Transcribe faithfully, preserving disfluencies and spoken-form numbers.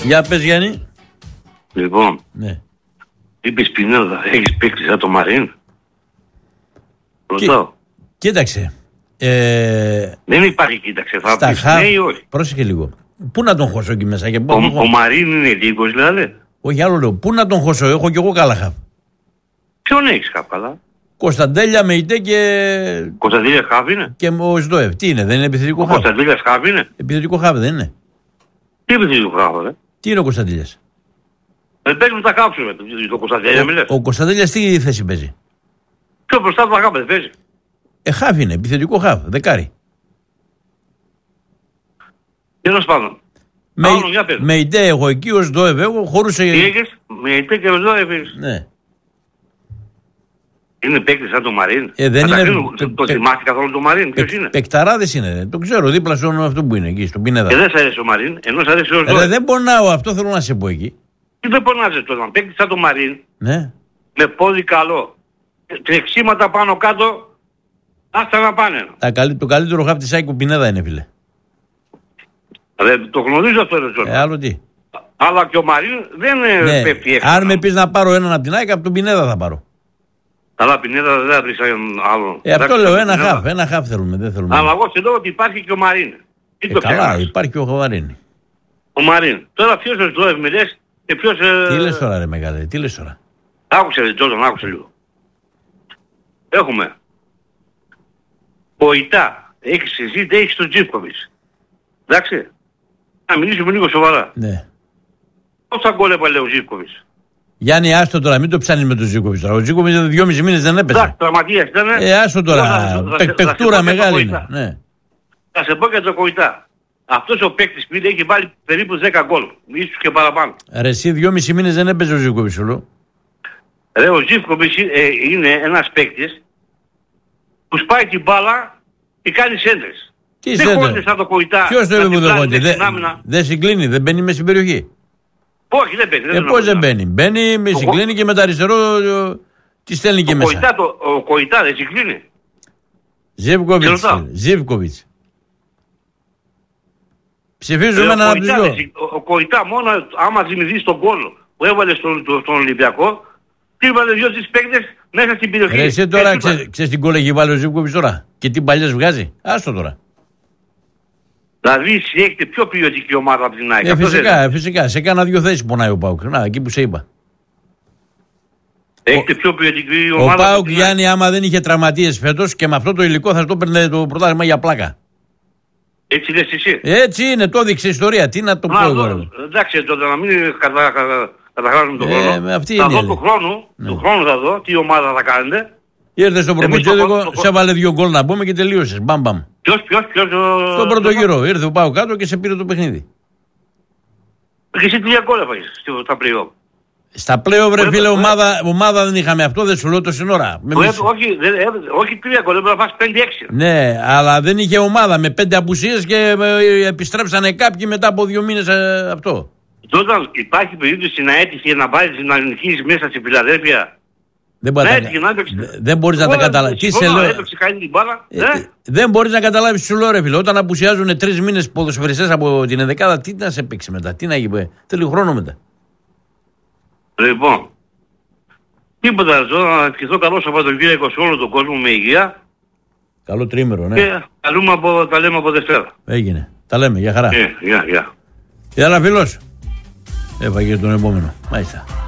Για πες, Γιάννη. Λοιπόν, ναι. είπες Πινέδα, έχεις παίξει σαν το Μαρίν. Ρωτάω. Κοίταξε. Ε, Δεν υπάρχει κοίταξε, θα πεις χα... ναι ή όχι. Πρόσεχε λίγο. Πού να τον χώσω εκεί μέσα. Και ο, ο Μαρίν είναι λίγος δηλαδή. Όχι άλλο λέω. Πού να τον χώσω, έχω κι εγώ καλά χαφ. Ποιον έχεις χαφ καλά. Κωνσταντέλια, Μεϊτέ και... Κωνσταντέλια χαφ είναι. Και ο Σδόευ. Τι είναι, δεν είναι επιθετικό χαφ. Κωνσταντέλια χαφ είναι. Επιθετικό χαφ δεν είναι. Τι επιθετικό χαφ, ρε. Τι είναι ο Κωνσταντέλιας. Δεν παίζουμε τα κάψουμε. Το Κωνσταντέλια μιλές. Ο Κωνσταντέλιας τι θέση παίζει. Πιο μπροστά από τα χαφ δεν παίζει. Ε, χαφ είναι, επιθετικό χαφ, δεκάρι. Τέλος πάντων. Με, Μεϊτέ εγώ εκεί, ο Σδόευ εγώ χωρούσε... Τι έχεις, Μεϊτέ και ο Σδόευ έχεις. Ναι. Είναι παίκτης σαν το Μαρίν. Ε, δεν είναι... Το, το θυμάσαι καθόλου το Μαρίν, ποιος είναι. Πεκταράδες είναι, το ξέρω, δίπλα στον αυτό που είναι εκεί, στον Πινέδα. Και δεν σ' αρέσει ο Μαρίν, ενώ σ' αρέσει ο Σδόευ. Ε, δεν πονάω, αυτό θέλω να σε πω εκεί. Τι δεν πονάζε τώρα, παίκτης σαν το Μαρίν. Ναι. Με πόδι καλό. Τρεξίματα πάνω κάτω, άστα να πάνε. Τα, το καλύτερο χάπ της Άικου Πινέδα είναι, φίλε. Ρε, το γνωρίζω αυτό, ρε ε, άλλο τι. Αλλά και ο Μαρίν δεν ναι. πέφτει εύκολα. Αν με πεις να πάρω έναν από την Άικ, από τον Πινέδα θα πάρω. Αλλά Πινέδα δεν θα βρεις άλλο. Ε, αυτό λέω, ένα χαφ, ένα χαφ θέλουμε, δεν θέλουμε. Αλλά εγώ σε λέω ότι υπάρχει και ο Μαρίν. Ε, το καλά, πιάνας. Υπάρχει και ο Μαρίν. Ο Μαρίν. Τώρα ποιος ο Σδόευ με λες και ποιος... Ε... Τι λες τώρα ρε μεγάλε, τι λες τώρα. Άκουσε ρε Τζόρταν, άκουσε λίγο. Έχουμε Ποητά, έχεις εσύ, έχεις τον Τζίβκοβιτς. Εντάξει. Να μιλήσουμε λίγο σοβαρά. Ναι. Πόσα γκολ έβαλε ο Ζίβκοβιτς. Γιάννη, άστο τώρα, μην το ψάνεις με τον Ζίβκοβιτς. Ο Ζίβκοβιτς είναι δυόμισι μήνες δεν έπαιζε. Εντάξει, τραυματίας ήταν. Ε, άστο τώρα, παικτούρα μεγάλη είναι. Ναι. Θα σε πω και το Ποητά. Αυτός ο παίκτης που έχει βάλει περίπου δέκα γκολ, ίσως και παραπάνω. Ρε εσύ δυόμισι μήνες δεν έπαιζε ο Ζίβκοβιτς, σου λέω. Ρε ο Ζίβκοβιτς ε, είναι ένας παίκτης που σπάει την μπάλα και κάνει σέντρες. Τι δεν χώνεται σαν το Ποητά. Ποιος το είπε που δεν χώνεται. Δεν δε συγκλίνει, δεν μπαίνει μέσα στην περιοχή. Όχι, δεν μπαίνει. Ε, πώς δεν μπαίνει. Μπαίνει, με συγκλίνει και με τα αριστερό τη στέλνει και μέσα. Ποητά, το, ο Ποητά δεν συγκλίνει. Ζίβκοβιτς. Ζίβκοβιτς. Ψηφίζουμε έναν από τους δυο. Ο Ποητά μόνο άμα θυμηθείς τον γκολ που έβαλε στον, στον Ολυμπιακό, τι έβαλε δύο-τρεις παίκτες μέσα στην περιοχή. Ρε εσύ τώρα ξέρεις ξέ, τι γκολ έχει βάλει ο Ζίβκοβιτς τώρα και τι παλιές βγάζει. Άστο τώρα. Δηλαδή εσύ έχετε πιο ποιοτική ομάδα από την ΑΕΚ. Ε, φυσικά, ε, φυσικά. Σε κάνα δύο θέσεις πονάει ο ΠΑΟΚ. Να, εκεί που σε είπα. Έχετε πιο ποιοτική ομάδα. Ο ΠΑΟΚ Γιάννη άμα δεν είχε τραυματίες φέτος και με αυτό το υλικό θα το έπαιρνε το πρωτάθλημα για πλάκα. Έτσι λες εσύ. Έτσι είναι, το έδειξε η ιστορία. Τι να το πω εγώ. Εντάξει, τότε να μην κατα, κατα, καταχράζουμε τον ε, χρόνο. Αυτή θα είναι, δω του χρόνου, ναι. του χρόνου θα δω τι ομάδα θα κάνετε. Ήρθε στον προπονητικό, σε έβαλε δύο γκολ να πούμε και τελείωσες. Μπαμ μπαμ. Ποιος, ποιος, ποιος. Στον πρώτο γύρο. Ήρθε ο Πάο κάτω και σε πήρε το παιχνίδι. Και εσύ τρία γκολ έφαγες στα play-off. Στα play-off ρε φίλε ομάδα, ομάδα δεν είχαμε αυτό, δεν σου λέω τόση ώρα. Όχι, όχι τρία γκολ, έπρεπε να φας πέντε έξι. Ναι, αλλά δεν είχε ομάδα με πέντε απουσίες και επιστρέψανε κάποιοι μετά από δύο μήνες αυτό. Τότε υπάρχει περίπτωση να έτυχε να βάλεις να νικήσεις μέσα στη Φιλαδέλφια. Δεν, ναι, να... δεν μπορείς να τα καταλάβεις. Τι σε λέω. Δεν μπορείς να καταλάβεις, σου λέω ρε φίλε. Όταν απουσιάζουν τρεις μήνες ποδοσφαιριστές από την ενδεκάδα, τι να σε παίξει μετά, τι να γίνει, θέλει χρόνο μετά. Λοιπόν, τίποτα, να ευχηθώ καλό Σαββατοκύριακο σε όλο τον κόσμο με υγεία. Καλό τρίμερο, ναι. Και καλούμε από, τα λέμε από Δευτέρα. Έγινε. Τα λέμε, για χαρά. Yeah, yeah, yeah. Έλα φίλος. Έφαγε τον επόμενο. Μάλιστα.